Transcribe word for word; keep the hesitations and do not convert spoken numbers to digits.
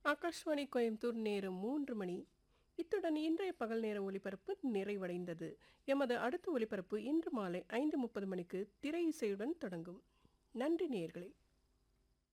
ஆகாஷ்வாணி கோயம்புத்தூர் நேரம் மூன்று மணி. இத்துடன் இன்றைய பகல் நேர ஒலிபரப்பு நிறைவடைந்தது. எமது அடுத்த ஒலிபரப்பு இன்று மாலை ஐந்து முப்பது மணிக்கு திரை இசையுடன் தொடங்கும். நன்றி நேயர்களே.